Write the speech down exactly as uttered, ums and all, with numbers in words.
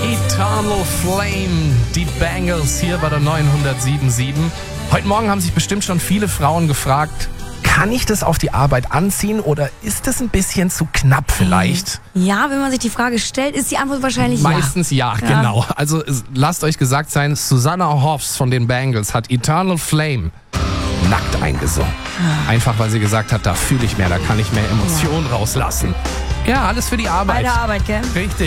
Eternal Flame, die Bangles hier bei der neunhundertsieben Komma sieben. Heute Morgen haben sich bestimmt schon viele Frauen gefragt, kann ich das auf die Arbeit anziehen oder ist das ein bisschen zu knapp vielleicht? Ja, wenn man sich die Frage stellt, ist die Antwort wahrscheinlich Meistens ja, ja. genau. Also lasst euch gesagt sein, Susanna Hoffs von den Bangles hat Eternal Flame nackt eingesungen. Einfach weil sie gesagt hat, da fühle ich mehr, da kann ich mehr Emotionen rauslassen. Ja, alles für die Arbeit. Bei der Arbeit, gell? Richtig.